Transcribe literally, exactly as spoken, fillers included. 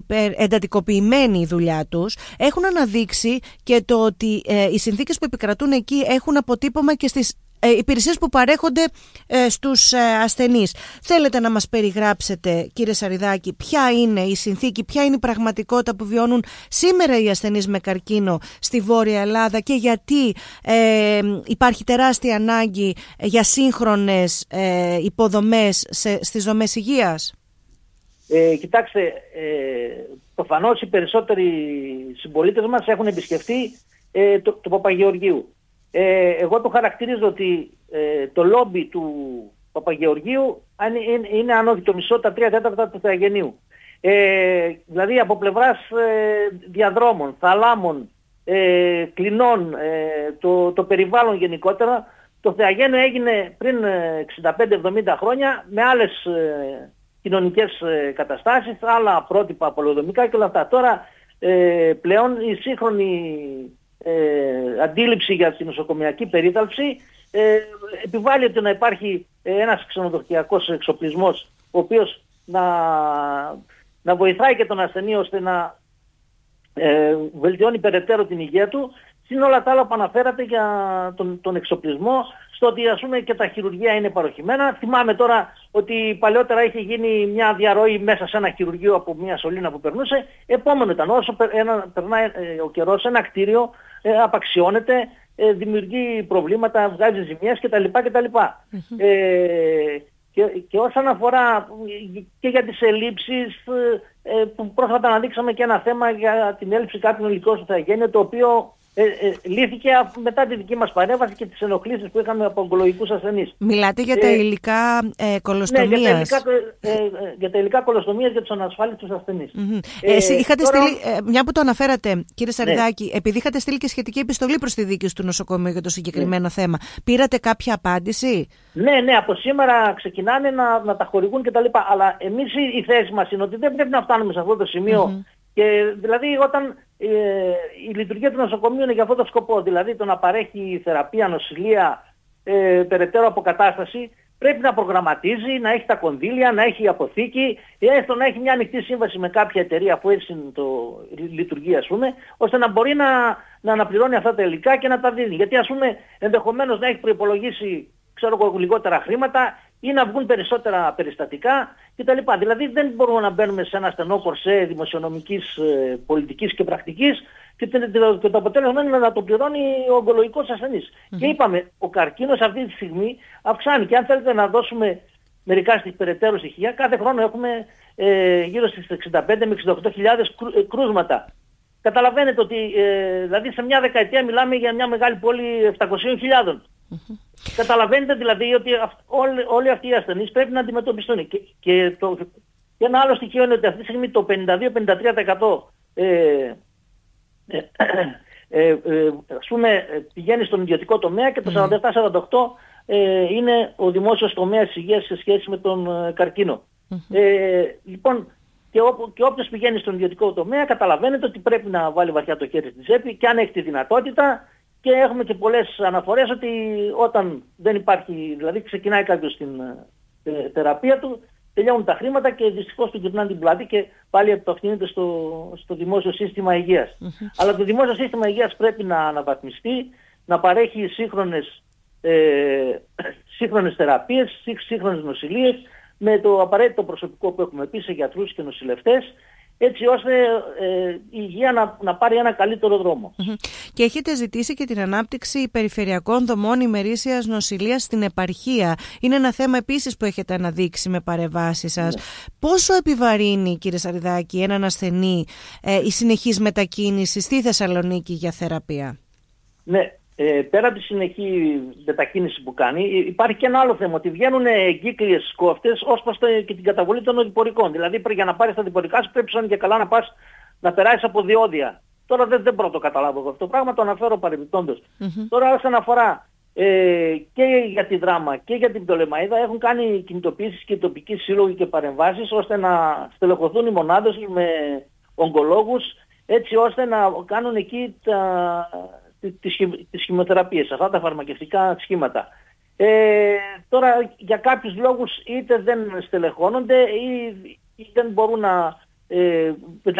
εντατικοποιημένη η δουλειά τους, έχουν αναδείξει και το ότι ε, οι συνθήκες που επικρατούν εκεί έχουν αποτύπωμα και στις ε, υπηρεσίες που παρέχονται ε, στους ε, ασθενείς. Θέλετε να μας περιγράψετε, κύριε Σαριδάκη, ποια είναι η συνθήκη, ποια είναι η πραγματικότητα που βιώνουν σήμερα οι ασθενείς με καρκίνο στη Βόρεια Ελλάδα και γιατί ε, υπάρχει τεράστια ανάγκη για σύγχρονες ε, υποδομές σε, στις δομές υγείας? Ε, κοιτάξτε, ε, προφανώς οι περισσότεροι συμπολίτες μας έχουν επισκεφτεί ε, το, το Παπαγεωργίου. Ε, εγώ το χαρακτηρίζω ότι ε, το λόμπι του Παπαγεωργίου είναι, είναι αν όχι το μισό, τα τρία τέταρτα του Θεαγενείου. Ε, δηλαδή από πλευράς ε, διαδρόμων, θαλάμων, ε, κλινών, ε, το, το περιβάλλον γενικότερα, το Θεαγένειο έγινε πριν εξήντα πέντε εβδομήντα χρόνια με άλλες ε, κοινωνικές ε, καταστάσεις, άλλα πρότυπα πολεοδομικά και όλα αυτά. Τώρα ε, πλέον η σύγχρονη ε, αντίληψη για την νοσοκομιακή περίθαλψη ε, επιβάλλεται να υπάρχει ε, ένας ξενοδοχειακός εξοπλισμός ο οποίος να, να βοηθάει και τον ασθενή ώστε να ε, βελτιώνει περαιτέρω την υγεία του, συν όλα τα άλλα που αναφέρατε για τον, τον εξοπλισμό, στο ότι ας πούμε και τα χειρουργεία είναι παροχημένα. Θυμάμαι τώρα ότι παλαιότερα είχε γίνει μια διαρροή μέσα σε ένα χειρουργείο από μια σωλήνα που περνούσε. Επόμενο ήταν όσο ένα, περνάει ε, ο καιρός, ένα κτίριο ε, απαξιώνεται, ε, δημιουργεί προβλήματα, βγάζει ζημιές κτλ. κτλ. Mm-hmm. Ε, και, και όσον αφορά και για τις ελλείψεις, ε, που πρόσφατα αναδείξαμε και ένα θέμα για την έλλειψη κάποιων υλικών στο Θεαγένειο, το οποίο Ε, ε, λύθηκε μετά τη δική μας παρέμβαση και τις ενοχλήσεις που είχαμε από ογκολογικούς ασθενείς. Μιλάτε για τα ε, υλικά ε, κολοστομίας. Ναι, για τα υλικά, ε, ε, για τα υλικά κολοστομίας για τους ανασφάλιστους ασθενείς. Mm-hmm. Ε, Εσύ είχατε τώρα... στείλει, ε, μια που το αναφέρατε κύριε Σαριδάκη, ναι. επειδή είχατε στείλει και σχετική επιστολή προς τη δίκη του νοσοκομείου για το συγκεκριμένο ναι. θέμα, πήρατε κάποια απάντηση? Ναι, ναι, από σήμερα ξεκινάνε να, να τα χορηγούν κτλ. Αλλά εμείς η, η θέση μας είναι ότι δεν πρέπει να φτάνουμε σε αυτό το σημείο. Mm-hmm. Και δηλαδή όταν ε, η λειτουργία του νοσοκομείου είναι για αυτόν τον σκοπό, δηλαδή το να παρέχει θεραπεία, νοσηλεία, ε, περαιτέρω αποκατάσταση, πρέπει να προγραμματίζει, να έχει τα κονδύλια, να έχει αποθήκη, έστω να έχει μια ανοιχτή σύμβαση με κάποια εταιρεία που έτσι το λειτουργεί, ας πούμε, ώστε να μπορεί να, να αναπληρώνει αυτά τα υλικά και να τα δίνει. Γιατί ας πούμε ενδεχομένως να έχει προϋπολογίσει, ξέρω εγώ, λιγότερα χρήματα ή να βγουν περισσότερα περιστατικά κτλ. Δηλαδή δεν μπορούμε να μπαίνουμε σε ένα στενό κορσέ δημοσιονομικής, ε, πολιτικής και πρακτικής και, και το αποτέλεσμα είναι να το πληρώνει ο ογκολογικός ασθενής. Mm-hmm. Και είπαμε, ο καρκίνος αυτή τη στιγμή αυξάνει και αν θέλετε να δώσουμε μερικά στις περαιτέρω στοιχεία, κάθε χρόνο έχουμε ε, γύρω στις εξήντα πέντε με εξήντα οκτώ χιλιάδες κρού, ε, κρούσματα. Καταλαβαίνετε ότι ε, δηλαδή σε μια δεκαετία μιλάμε για μια μεγάλη πόλη επτακόσιες χιλιάδες. Mm-hmm. Καταλαβαίνετε δηλαδή ότι αυ, όλοι, όλοι αυτοί οι ασθενείς πρέπει να αντιμετωπιστούν. Και, και, το, και ένα άλλο στοιχείο είναι ότι αυτή τη στιγμή το πενήντα δύο με πενήντα τρία τοις εκατό ε, ε, ε, ε, ας πούμε, πηγαίνει στον ιδιωτικό τομέα και το σαράντα επτά με σαράντα οκτώ ε, είναι ο δημόσιος τομέας υγείας σε σχέση με τον ε, καρκίνο. Mm-hmm. Ε, λοιπόν, και, ό, και όποιος πηγαίνει στον ιδιωτικό τομέα καταλαβαίνετε ότι πρέπει να βάλει βαθιά το χέρι στην τσέπη και αν έχει τη δυνατότητα. Και έχουμε και πολλές αναφορές ότι όταν δεν υπάρχει, δηλαδή ξεκινάει κάποιος την ε, θεραπεία του, τελειώνουν τα χρήματα και δυστυχώς του γυρνάνε την πλάτη και πάλι επευθύνεται στο, στο δημόσιο σύστημα υγείας. Mm-hmm. Αλλά το δημόσιο σύστημα υγείας πρέπει να αναβαθμιστεί, να παρέχει σύγχρονες, ε, σύγχρονες θεραπείες, σύγχρονες νοσηλείες, με το απαραίτητο προσωπικό που έχουμε πει σε γιατρούς και νοσηλευτές, έτσι ώστε ε, η υγεία να, να πάρει ένα καλύτερο δρόμο. Mm-hmm. Και έχετε ζητήσει και την ανάπτυξη περιφερειακών δομών ημερήσιας νοσηλείας στην επαρχία. Είναι ένα θέμα επίσης που έχετε αναδείξει με παρεμβάσεις σας. Ναι. Πόσο επιβαρύνει, κύριε Σαριδάκη, έναν ασθενή ε, η συνεχής μετακίνηση στη Θεσσαλονίκη για θεραπεία? Ναι. Ε, πέρα από τη συνεχή μετακίνηση που κάνει, υπάρχει και ένα άλλο θέμα, ότι βγαίνουν εγκύκλειες κόφτες ως προς και την καταβολή των οδηπορικών. Δηλαδή για να πάρεις τα οδηπορικά σου πρέπει σαν και καλά να πας να περάσεις από διόδια. Τώρα δεν, δεν μπορώ να το καταλάβω αυτό το πράγμα, το αναφέρω παρεμπιπτόντως. Mm-hmm. Τώρα όσον αφορά ε, και για τη Δράμα και για την Πτολεμαΐδα έχουν κάνει κινητοποιήσεις και τοπικοί σύλλογοι και παρεμβάσεις ώστε να στελεχωθούν οι μονάδες με ογκολόγους έτσι ώστε να κάνουν εκεί τα... τις, τις χημειοθεραπείες, αυτά τα φαρμακευτικά σχήματα. Ε, τώρα για κάποιους λόγους είτε δεν στελεχώνονται ή, ή δεν μπορούν να, ε,